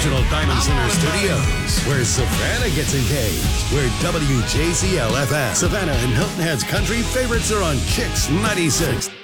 original Diamond Center Studios, where Savannah gets engaged. Where WJZL-FM, Savannah and Hilton Head's country favorites are on Kicks 96.